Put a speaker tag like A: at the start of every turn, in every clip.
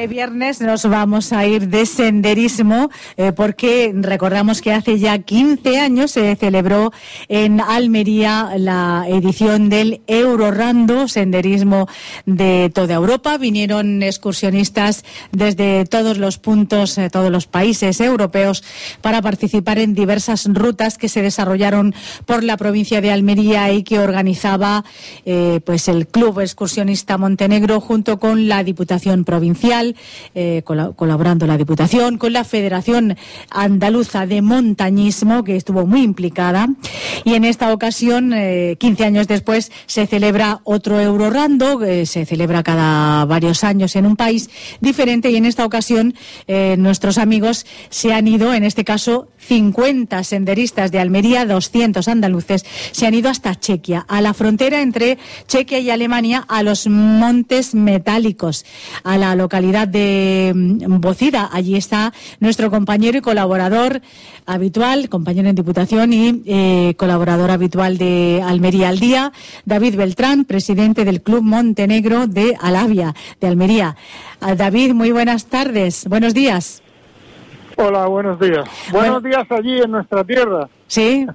A: este viernes nos vamos a ir de senderismo porque recordamos que hace ya 15 años se celebró en Almería la edición del Eurorando, senderismo de toda Europa. Vinieron excursionistas desde todos los puntos, todos los países europeos para participar en diversas rutas que se desarrollaron por la provincia de Almería y que organizaba pues el Club Excursionista Montenegro junto con la Diputación Provincial, colaborando la Diputación con la Federación Andaluza de Montañismo, que estuvo muy implicada, y en esta ocasión, 15 años después, se celebra otro Eurorando, que se celebra cada varios años en un país diferente, y en esta ocasión nuestros amigos se han ido, en este caso 50 senderistas de Almería, 200 andaluces, se han ido hasta Chequia, a la frontera entre Chequia y Alemania, a los Montes Metálicos, a la localidad de Bocida. Allí está nuestro compañero y colaborador habitual, compañero en Diputación y colaborador habitual de Almería al Día, David Beltrán, presidente del Club Montenegro de Alavia, de Almería. David, muy buenas tardes, buenos días.
B: Hola, buenos días. Buenos días allí en nuestra tierra.
A: Sí.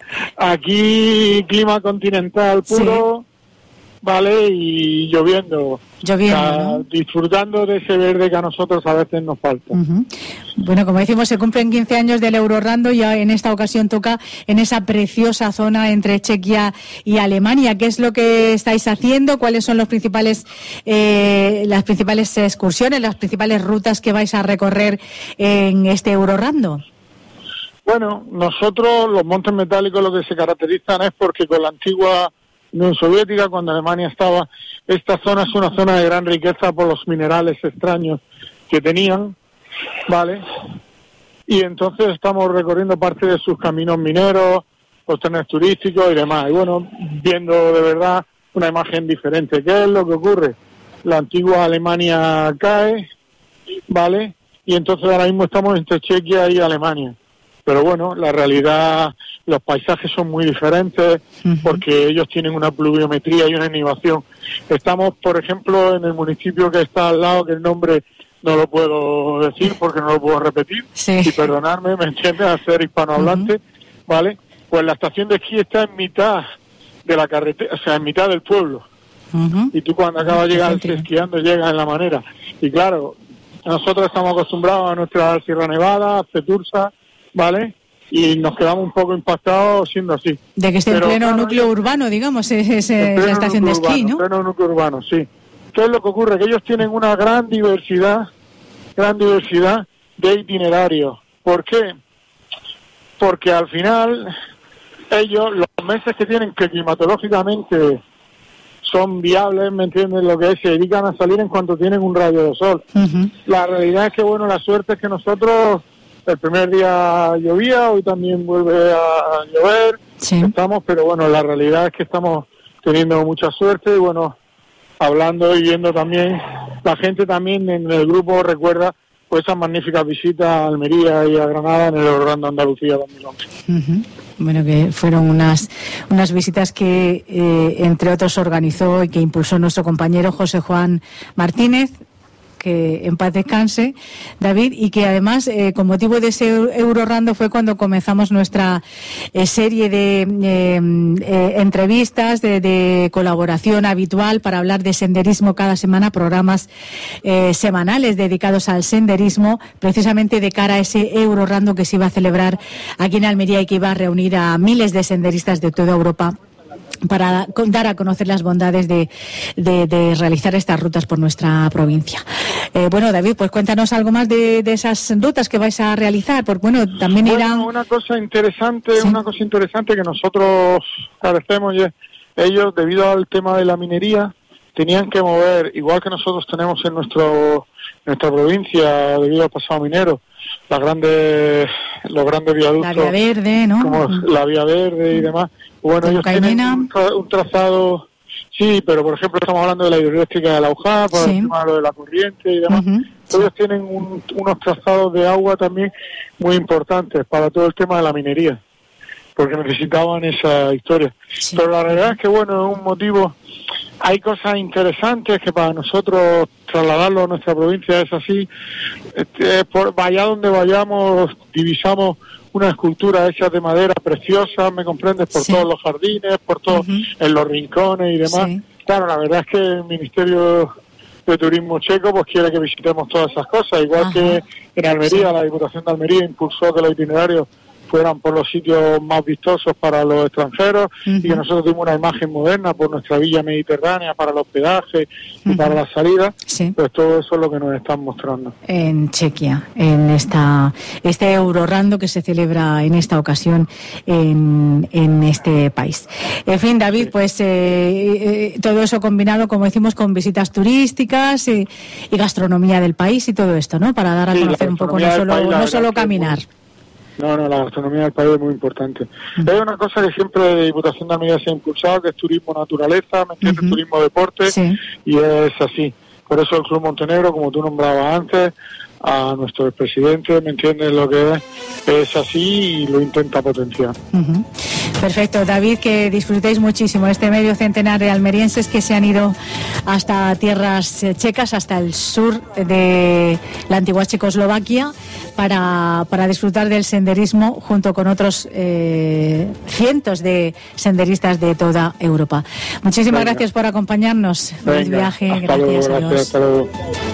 B: Aquí clima continental puro, sí. Vale, y lloviendo.
A: ¿No?
B: Disfrutando de ese verde que a nosotros a veces nos falta.
A: Uh-huh. Bueno, como decimos, se cumplen 15 años del Eurorando y en esta ocasión toca en esa preciosa zona entre Chequia y Alemania. ¿Qué es lo que estáis haciendo? ¿Cuáles son las principales excursiones, las principales rutas que vais a recorrer en este Eurorando?
B: Bueno, nosotros, los Montes Metálicos, lo que se caracterizan es porque con la antigua Unión Soviética, cuando Alemania estaba, esta zona es una zona de gran riqueza por los minerales extraños que tenían, ¿vale? Y entonces estamos recorriendo parte de sus caminos mineros, los trenes turísticos y demás. Y bueno, viendo de verdad una imagen diferente. ¿Qué es lo que ocurre? La antigua Alemania cae, ¿vale? Y entonces ahora mismo estamos entre Chequia y Alemania. Pero bueno, la realidad, los paisajes son muy diferentes porque ellos tienen una pluviometría y una elevación. Estamos, por ejemplo, en el municipio que está al lado, que el nombre no lo puedo decir porque no lo puedo repetir,
A: sí.
B: Y perdonarme, ¿me entiendes?, a ser hispanohablante, ¿vale? Pues la estación de esquí está en mitad de la carretera, o sea, en mitad del pueblo. Y tú cuando acabas de llegar esquiando llegas en la manera. Y claro, nosotros estamos acostumbrados a nuestra Sierra Nevada, a Cetursa, ¿vale? Y nos quedamos un poco impactados siendo así.
A: De que esté en pleno núcleo urbano, digamos, es la estación de esquí, ¿no?
B: En pleno núcleo urbano, sí. ¿Qué es lo que ocurre? Que ellos tienen una gran diversidad de itinerarios. ¿Por qué? Porque al final ellos, los meses que tienen que climatológicamente son viables, ¿me entiendes? Lo que es, se dedican a salir en cuanto tienen un rayo de sol. La realidad es que, bueno, la suerte es que nosotros, el primer día llovía, hoy también vuelve a llover, sí. Pero bueno, la realidad es que estamos teniendo mucha suerte y bueno, hablando y viendo también, la gente también en el grupo recuerda pues esas magníficas visitas a Almería y a Granada en el Eurorando Andalucía 2011.
A: Bueno, que fueron unas visitas que entre otros organizó y que impulsó nuestro compañero José Juan Martínez, que en paz descanse, David, y que además con motivo de ese Eurorando fue cuando comenzamos nuestra serie de entrevistas de colaboración habitual para hablar de senderismo cada semana, programas semanales dedicados al senderismo, precisamente de cara a ese Eurorando que se iba a celebrar aquí en Almería y que iba a reunir a miles de senderistas de toda Europa para dar a conocer las bondades de realizar estas rutas por nuestra provincia. Bueno, David, pues cuéntanos algo más de esas rutas que vais a realizar, porque bueno, también irán...
B: Una cosa interesante que nosotros carecemos, y ellos, debido al tema de la minería, tenían que mover, igual que nosotros tenemos en nuestra provincia, debido al pasado minero, los grandes viaductos,
A: la Vía Verde, ¿no?
B: Como la Vía Verde y demás. Bueno, ellos tienen un trazado, sí, pero por ejemplo estamos hablando de la hidroeléctrica de la UJA, por el tema de lo de la corriente y demás. Ellos tienen unos trazados de agua también muy importantes para todo el tema de la minería, porque necesitaban esa historia. Sí. Pero la realidad es que bueno, es un motivo hay cosas interesantes que para nosotros trasladarlo a nuestra provincia es así. Vaya donde vayamos, divisamos una escultura hecha de madera preciosa, ¿me comprendes? Por todos los jardines, por todos, en los rincones y demás. Sí. Claro, la verdad es que el Ministerio de Turismo checo pues quiere que visitemos todas esas cosas, igual que en Almería, la Diputación de Almería impulsó que los itinerarios fueran por los sitios más vistosos para los extranjeros y que nosotros tuvimos una imagen moderna por nuestra villa mediterránea para el hospedaje y para la salida, pues todo eso es lo que nos están mostrando. En Chequia, en este Eurorando que se celebra en esta ocasión en este país. En fin, David, pues todo eso combinado, como decimos, con visitas turísticas y gastronomía del país y todo esto, ¿no? Para dar a conocer un poco, no solo caminar. No, la gastronomía del país es muy importante. Hay una cosa que siempre de Diputación de Almería se ha impulsado, que es turismo naturaleza, ¿me entiendes? Turismo deporte, y es así. Por eso el Club Montenegro, como tú nombrabas antes, a nuestro presidente, ¿me entiendes? Lo que es así y lo intenta potenciar. Perfecto, David, que disfrutéis muchísimo este medio centenar de almerienses que se han ido hasta tierras checas, hasta el sur de la antigua Checoslovaquia, para disfrutar del senderismo junto con otros cientos de senderistas de toda Europa. Muchísimas gracias por acompañarnos. Feliz viaje, gracias. Hasta luego.